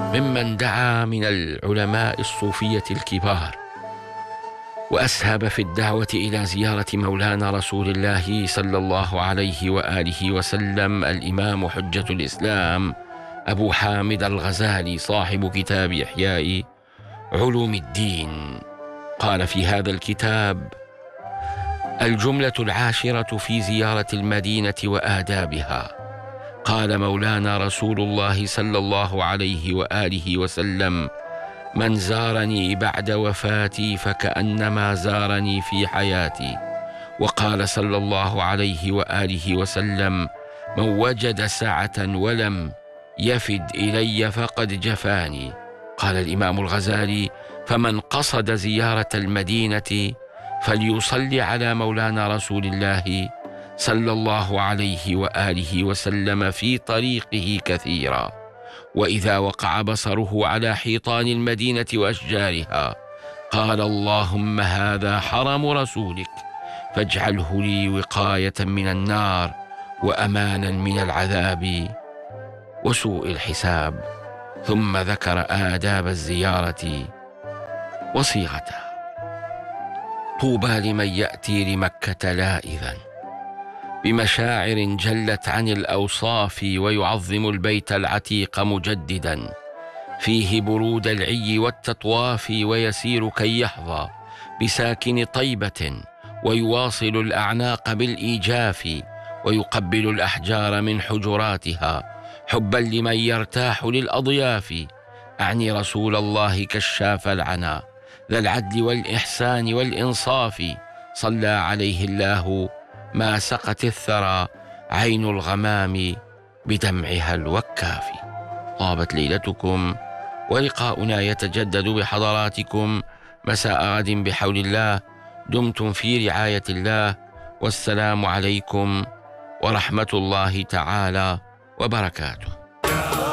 ممن دعا من العلماء الصوفية الكبار، وأسهب في الدعوة إلى زيارة مولانا رسول الله صلى الله عليه وآله وسلم الإمام حجة الإسلام أبو حامد الغزالي صاحب كتاب إحياء علوم الدين. قال في هذا الكتاب: الجملة العاشرة في زيارة المدينة وآدابها. قال مولانا رسول الله صلى الله عليه وآله وسلم: من زارني بعد وفاتي فكأنما زارني في حياتي. وقال صلى الله عليه وآله وسلم: من وجد سعة ولم يفد إلي فقد جفاني. قال الإمام الغزالي: فمن قصد زيارة المدينة فليصلي على مولانا رسول الله صلى الله عليه وآله وسلم في طريقه كثيرا، وإذا وقع بصره على حيطان المدينة وأشجارها قال: اللهم هذا حرم رسولك فاجعله لي وقاية من النار وأمانا من العذاب وسوء الحساب. ثم ذكر آداب الزيارة وصيغتها: طوبى لمن يأتي لمكة لائذا بمشاعر جلت عن الأوصاف ويعظم البيت العتيق مجددا، فيه برود العي والتطواف ويسير كي يحظى بساكن طيبة، ويواصل الأعناق بالإيجاف ويقبل الأحجار من حجراتها حبا لمن يرتاح للأضياف. أعني رسول الله كشاف العنا ذا العدل والإحسان والإنصاف، صلى عليه الله ما سقت الثرى عين الغمام بدمعها الوكاف. طابت ليلتكم، ولقاؤنا يتجدد بحضراتكم مساء غد بحول الله. دمتم في رعاية الله، والسلام عليكم ورحمة الله تعالى وبركاته.